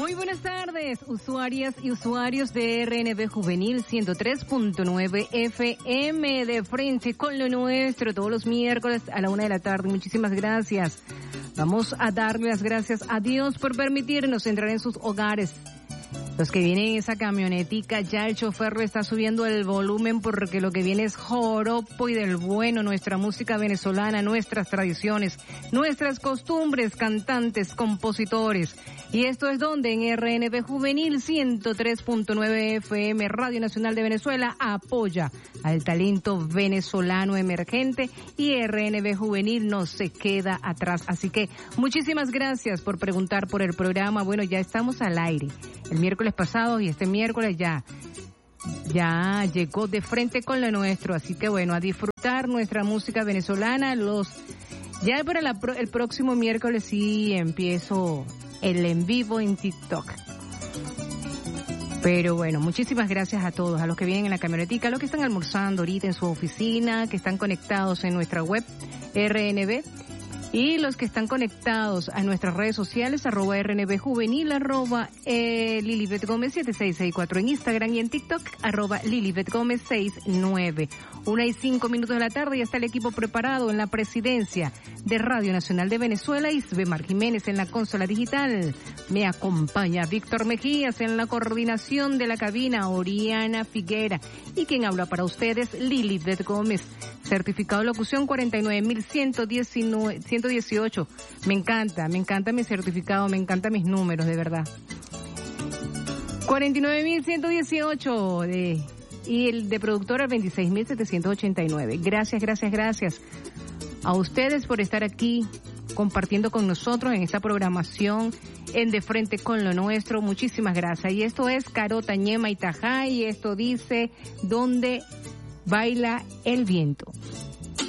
Muy buenas tardes, usuarias y usuarios de RNB Juvenil 103.9 FM, de frente con lo nuestro, todos los miércoles a la 1 p.m. Muchísimas gracias. Vamos a darle las gracias a Dios por permitirnos entrar en sus hogares. Los que vienen en esa camionetica, ya el chofer le está subiendo el volumen porque lo que viene es joropo y del bueno, nuestra música venezolana, nuestras tradiciones, nuestras costumbres, cantantes, compositores. Y esto es donde en RNB Juvenil 103.9 FM, Radio Nacional de Venezuela, apoya al talento venezolano emergente y RNB Juvenil no se queda atrás. Así que muchísimas gracias por preguntar por el programa. Bueno, ya estamos al aire. El miércoles pasado y este miércoles ya llegó de frente con lo nuestro. Así que bueno, a disfrutar nuestra música venezolana. Ya para el próximo miércoles sí empiezo el en vivo en TikTok. Pero bueno, muchísimas gracias a todos, a los que vienen en la camionetica, a los que están almorzando ahorita en su oficina, que están conectados en nuestra web RNB, y los que están conectados a nuestras redes sociales, @RNB Juvenil, Lilibet Gómez 7664 en Instagram y en TikTok, Lilibet Gómez 69. 1:05 de la tarde, ya está el equipo preparado en la presidencia de Radio Nacional de Venezuela. Isbemar Jiménez en la consola digital. Me acompaña Víctor Mejías en la coordinación de la cabina, Oriana Figuera. Y quien habla para ustedes, Lilibet Gómez. Certificado de locución 49.118. Me encanta mi certificado, me encantan mis números, de verdad. 49.118 y el de productora 26.789. Gracias a ustedes por estar aquí compartiendo con nosotros en esta programación en De Frente con lo Nuestro. Muchísimas gracias. Y esto es Carota, Ñema y Tajá, y esto dice: ¿Dónde baila el viento?